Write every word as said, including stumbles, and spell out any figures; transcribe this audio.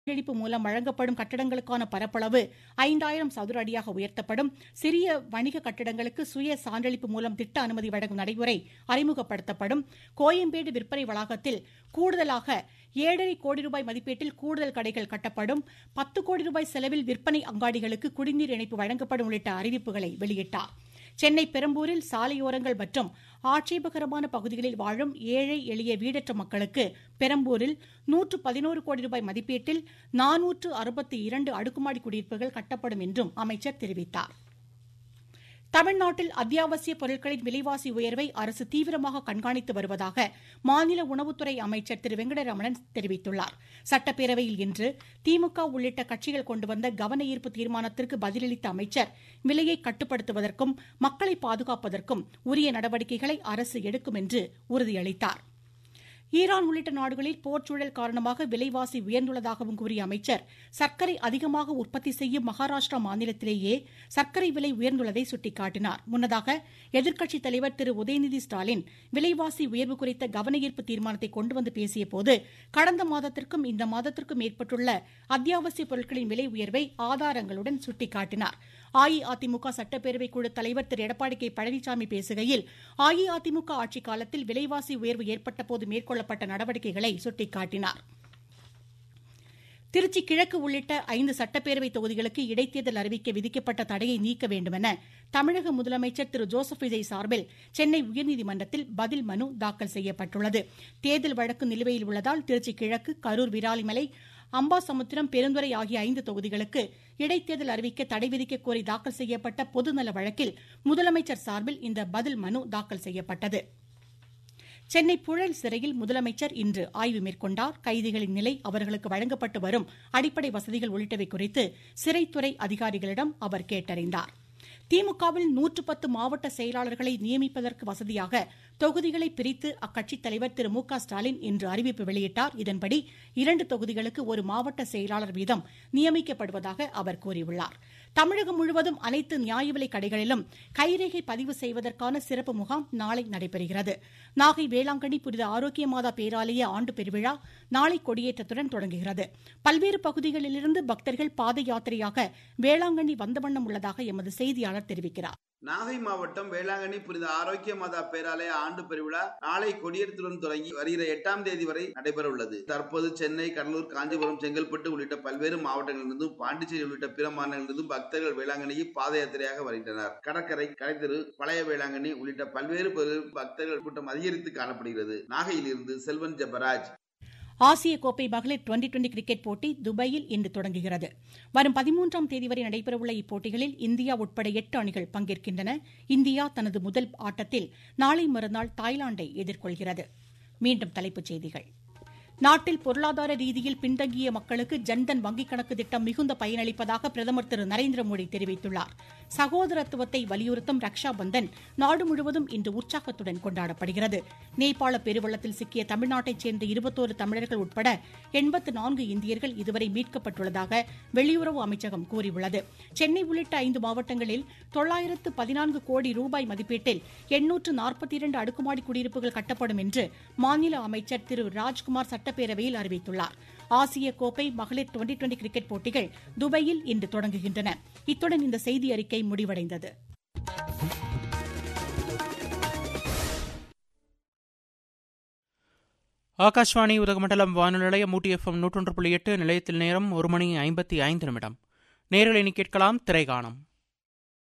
பங்களிப்பு மூலம் வழங்கப்படும் கட்டடங்களுக்கான பரப்பளவு ஐந்தாயிரம் சதுர அடியாக உயர்த்தப்படும். சிறிய வணிக கட்டடங்களுக்கு சுய சான்றளிப்பு மூலம் திட்ட அனுமதி வழங்கும் நடைமுறை அறிமுகப்படுத்தப்படும். கோயம்பேடு விற்பனை வளாகத்தில் கூடுதலாக ஏழரை கோடி ரூபாய் மதிப்பீட்டில் கூடுதல் கடைகள் கட்டப்படும். பத்து கோடி ரூபாய் செலவில் விற்பனை அங்காடிகளுக்கு குடிநீர் இணைப்பு வழங்கப்படும் உள்ளிட்ட அறிவிப்புகளை வெளியிட்டார். சென்னை பெரம்பூரில் சாலையோரங்கள் மற்றும் ஆட்சேபகரமான பகுதிகளில் வாழும் ஏழை எளிய வீடற்ற மக்களுக்கு பெரம்பூரில் நூற்று பதினோரு கோடி ரூபாய் மதிப்பீட்டில் நானூற்று அறுபத்தி இரண்டு அடுக்குமாடி குடியிருப்புகள் கட்டப்படும் என்றும் அமைச்சர் தெரிவித்தார். தமிழ்நாட்டில் அத்தியாவசிய பொருட்களின் விலைவாசி உயர்வை அரசு தீவிரமாக கண்காணித்து வருவதாக மாநில உணவுத்துறை அமைச்சர் திரு வெங்கடரமணன் தெரிவித்துள்ளார். சட்டப்பேரவையில் இன்று திமுக உள்ளிட்ட கட்சிகள் கொண்டு வந்த கவன ஈர்ப்பு தீர்மானத்திற்கு பதிலளித்த அமைச்சர் விலையை கட்டுப்படுத்துவதற்கும் மக்களை பாதுகாப்பதற்கும் உரிய நடவடிக்கைகளை அரசு எடுக்கும் என்று உறுதியளித்தார். ஈரான் உள்ளிட்ட நாடுகளில் போர்ச்சூழல் காரணமாக விலைவாசி உயர்ந்துள்ளதாகவும் கூறிய அமைச்சர் சர்க்கரை அதிகமாக உற்பத்தி செய்யும் மகாராஷ்டிரா மாநிலத்திலேயே சர்க்கரை விலை உயர்ந்துள்ளதை சுட்டிக்காட்டினார். முன்னதாக எதிர்க்கட்சித் தலைவர் திரு உதயநிதி ஸ்டாலின் விலைவாசி உயர்வு குறித்த கவனஈர்ப்பு தீர்மானத்தை கொண்டு வந்து பேசியபோது கடந்த மாதத்திற்கும் இந்த மாதத்திற்கும் ஏற்பட்டுள்ள அத்தியாவசிய பொருட்களின் விலை உயர்வை ஆதாரங்களுடன் சுட்டிக்காட்டினார். அஇஅதிமுக சட்டப்பேரவை குழு தலைவர் திரு எடப்பாடி கே பழனிசாமி பேசுகையில் அஇஅதிமுக ஆட்சிக் காலத்தில் விலைவாசி உயர்வு ஏற்பட்டபோது மேற்கொள்ளப்பட்ட நடவடிக்கைகளை சுட்டிக்காட்டினார். திருச்சி கிழக்கு உள்ளிட்ட ஐந்து சட்டப்பேரவை தொகுதிகளுக்கு இடைத்தேர்தல் அறிவிக்க விதிக்கப்பட்ட தடையை நீக்க வேண்டுமென தமிழக முதலமைச்சர் திரு ஜோசப் விஜய் சார்பில் சென்னை உயர்நீதிமன்றத்தில் பதில் மனு தாக்கல் செய்யப்பட்டுள்ளது. தேர்தல் வழக்கு நிலுவையில் உள்ளதால் திருச்சி கிழக்கு, கரூர், விராலிமலை, அம்பாசமுத்திரம், பெருந்துறை ஆகிய ஐந்து தொகுதிகளுக்கு இடைத்தேர்தல் அறிவிக்க தடை விதிக்க கோரி தாக்கல் செய்யப்பட்ட பொதுநல வழக்கில் முதலமைச்சர் சார்பில் இந்த பதில் மனு தாக்கல் செய்யப்பட்டது. சென்னை புழல் சிறையில் முதலமைச்சர் இன்று ஆய்வு மேற்கொண்டார். கைதிகளின் நிலை, அவர்களுக்கு வழங்கப்பட்டு வரும் அடிப்படை வசதிகள் உள்ளிட்டவை குறித்து சிறைத்துறை அதிகாரிகளிடம் அவர் கேட்டறிந்தார். திமுகவில் நூற்று பத்து மாவட்ட செயலாளர்களை நியமிப்பதற்கு வசதியாக தொகுதிகளை பிரித்து அக்கட்சித் தலைவர் திரு மு க ஸ்டாலின் இன்று அறிவிப்பு வெளியிட்டார். இதன்படி இரண்டு தொகுதிகளுக்கு ஒரு மாவட்ட செயலாளர் வீதம் நியமிக்கப்படுவதாக அவர் கூறியுள்ளார். தமிழகம் முழுவதும் அனைத்து நியாய விலைக் கடைகளிலும் கைரேகை பதிவு செய்வதற்கான சிறப்பு முகாம் நாளை நடைபெறுகிறது. நாகை வேளாங்கண்ணி புனித ஆரோக்கிய மாதா பேராலய ஆண்டு பெருவிழா நாளை கொடியேற்றத்துடன் தொடங்குகிறது. பல்வேறு பகுதிகளிலிருந்து பக்தர்கள் பாத யாத்திரையாக வேளாங்கண்ணி வந்த வண்ணம் உள்ளதாக எமது செய்தியாளர் தெரிவிக்கிறார். நாகை மாவட்டம் வேளாங்கண்ணி புனித ஆரோக்கிய மாதா பேராலய ஆண்டு பெருவிழா நாளை கொடியேற்றத்துடன் தொடங்கி வருகிற எட்டாம் தேதி வரை நடைபெற உள்ளது. தற்போது சென்னை, கடலூர், காஞ்சிபுரம், செங்கல்பட்டு உள்ளிட்ட பல்வேறு மாவட்டங்களிலிருந்தும் பாண்டிச்சேரி உள்ளிட்ட பிற மாநிலங்களிலிருந்தும் பக்தர்கள் வேளாங்கண்ணிக்கு பாத யாத்திரையாக வருகின்றனர். கடற்கரை, கடைத்தெரு, பழைய வேளாங்கண்ணி உள்ளிட்ட பல்வேறு பக்தர்கள் கூட்டம் அதிகரித்து காணப்படுகிறது. நாகையிலிருந்து செல்வன் ஜெபராஜ். ஆசிய கோப்பை மகளிர் டுவெண்டி டுவெண்டி கிரிக்கெட் போட்டி துபாயில் இன்று தொடங்குகிறது. வரும் பதிமூன்றாம் தேதி வரை நடைபெறவுள்ள இப்போட்டிகளில் இந்தியா உட்பட எட்டு அணிகள் பங்கேற்கின்றன. இந்தியா தனது முதல் ஆட்டத்தில் நாளை மறுநாள் தாய்லாந்தை எதிர்கொள்கிறது. மீண்டும் தலைப்புச் செய்திகள். நாட்டில் பொருளாதார ரீதியில் பின்தங்கிய மக்களுக்கு ஜன்தன் வங்கிக் கணக்கு திட்டம் மிகுந்த பயனளிப்பதாக பிரதமர் திரு நரேந்திர மோடி தெரிவித்துள்ளார். சகோதரத்துவத்தை வலியுறுத்தும் ரக்ஷா பந்தன் நாடு முழுவதும் இன்று உற்சாகத்துடன் கொண்டாடப்படுகிறது. நேபாள பெருவெள்ளத்தில் சிக்கிய தமிழ்நாட்டைச் சேர்ந்த இருபத்தோரு தமிழர்கள் உட்பட எண்பத்து நான்கு இந்தியர்கள் இதுவரை மீட்கப்பட்டுள்ளதாக வெளியுறவு அமைச்சகம் கூறியுள்ளது. சென்னை உள்ளிட்ட ஐந்து மாவட்டங்களில் தொள்ளாயிரத்து பதினான்கு கோடி ரூபாய் மதிப்பீட்டில் எண்ணூற்று நாற்பத்தி இரண்டு அடுக்குமாடி குடியிருப்புகள் கட்டப்படும் என்று மாநில அமைச்சர் திரு ராஜ்குமார் சட்ட பேரவையில் அறிவித்துள்ளார். ஆசிய கோப்பை மகளிர் டுவெண்டி டுவெண்டி கிரிக்கெட் போட்டிகள் துபாயில் இன்று தொடங்குகின்றன. இத்துடன் இந்த செய்தி அறிக்கை முடிவடைந்தது. ஆகாஷ்வாணி உதகமண்டலம் வானொலி நிலையம் ஊட்டி எஃப்எம் நூற்றொன்று புள்ளி எட்டு நிலையத்தில் நேரம் ஒரு மணி ஐம்பத்தி ஐந்து நிமிடம். நேரில் இனி கேட்கலாம் திரைகாணம்.